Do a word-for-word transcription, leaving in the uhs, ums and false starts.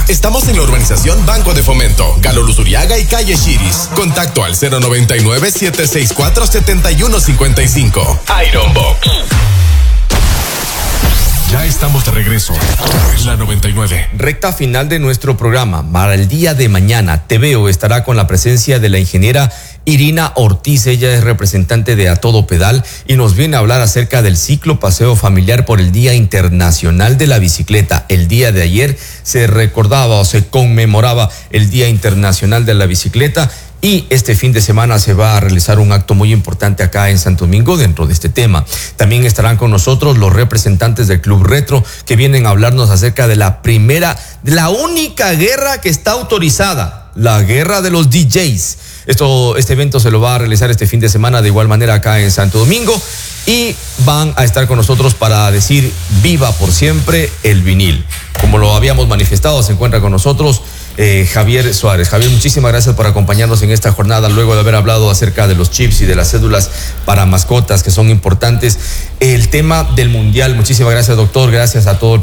Estamos en la urbanización Banco de Fomento, Galo Luzuriaga y calle Chiris. Contacto al cero noventa y nueve, siete seis cuatro, siete uno cinco cinco. Iron Box. Ya estamos de regreso. La noventa y nueve. Recta final de nuestro programa. Para el día de mañana, Te Veo estará con la presencia de la ingeniera Irina Ortiz. Ella es representante de A Todo Pedal y nos viene a hablar acerca del ciclo paseo familiar por el Día Internacional de la Bicicleta. El día de ayer se recordaba o se conmemoraba el Día Internacional de la Bicicleta. Y este fin de semana se va a realizar un acto muy importante acá en Santo Domingo dentro de este tema. También estarán con nosotros los representantes del Club Retro que vienen a hablarnos acerca de la primera, de la única guerra que está autorizada, la guerra de los D Js. Esto, este evento se lo va a realizar este fin de semana de igual manera acá en Santo Domingo y van a estar con nosotros para decir viva por siempre el vinil. Como lo habíamos manifestado, se encuentra con nosotros Eh, Javier Suárez. Javier, muchísimas gracias por acompañarnos en esta jornada, luego de haber hablado acerca de los chips y de las cédulas para mascotas que son importantes. El tema del mundial, muchísimas gracias, doctor, gracias a todo el